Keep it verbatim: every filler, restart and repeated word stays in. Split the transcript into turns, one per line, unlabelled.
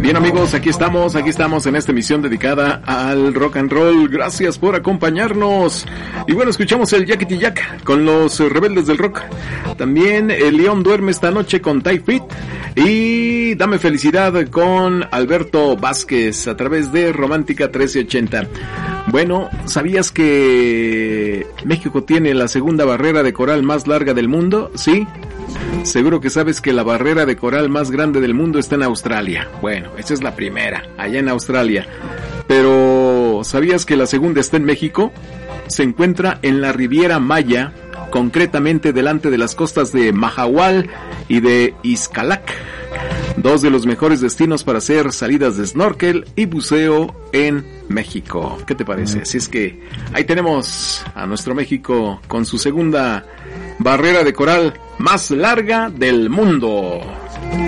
Bien amigos, aquí estamos, aquí estamos en esta emisión dedicada al rock and roll. Gracias por acompañarnos. Y bueno, escuchamos el Yakety Yak con los Rebeldes del Rock. También el León duerme esta noche con Tight Fit. Y Dame Felicidad con Alberto Vázquez a través de Romántica trece ochenta. Bueno, ¿sabías que México tiene la segunda barrera de coral más larga del mundo? ¿Sí? Seguro que sabes que la barrera de coral más grande del mundo está en Australia. Bueno, esa es la primera, allá en Australia. Pero, ¿sabías que la segunda está en México? Se encuentra en la Riviera Maya, concretamente delante de las costas de Mahahual y de Xcalac, dos de los mejores destinos para hacer salidas de snorkel y buceo en México. ¿Qué te parece? Así es que ahí tenemos a nuestro México con su segunda barrera de coral más larga del mundo.